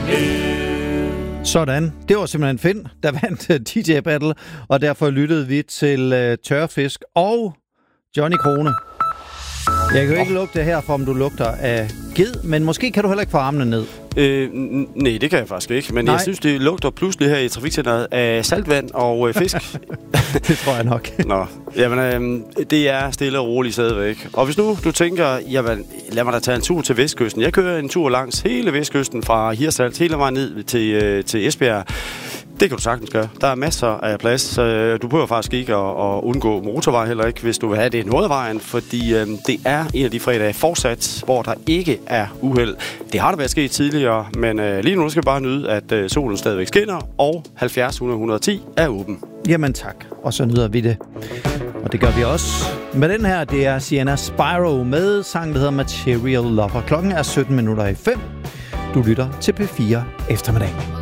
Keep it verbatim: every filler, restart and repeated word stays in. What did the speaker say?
Sådan. Det var simpelthen Finn, der vandt D J Battle, og derfor lyttede vi til uh, Tørfisk og Johnny Krone. Jeg kan jo ikke lugte herfra, om du lugter af ged, men måske kan du heller ikke få armene ned. Øh, nej, det kan jeg faktisk ikke, men nej. Jeg synes, det lugter pludselig her i trafikcenteret af saltvand og øh, fisk. Det tror jeg nok. Nå, jamen, øh, det er stille og roligt stadigvæk. Og hvis nu du tænker, jamen, lad mig da tage en tur til Vestkysten. Jeg kører en tur langs hele Vestkysten fra Hirtshals hele vejen ned til, øh, til Esbjerg. Det kan du sagtens gøre. Der er masser af plads, så du behøver faktisk ikke at, at undgå motorvej heller ikke, hvis du vil have det Nordvejen, fordi øh, det er en af de fredage fortsat, hvor der ikke er uheld. Det har der været sket tidligere, men øh, lige nu skal vi bare nyde, at øh, solen stadigvæk skinner, og halvfjerds hundrede et hundrede og ti er åben. Jamen tak, og så nyder vi det. Og det gør vi også. Med den her, det er Sienna Spyro med sang, der hedder Material Lover. Klokken er sytten minutter i fem. Du lytter til P fire eftermiddag.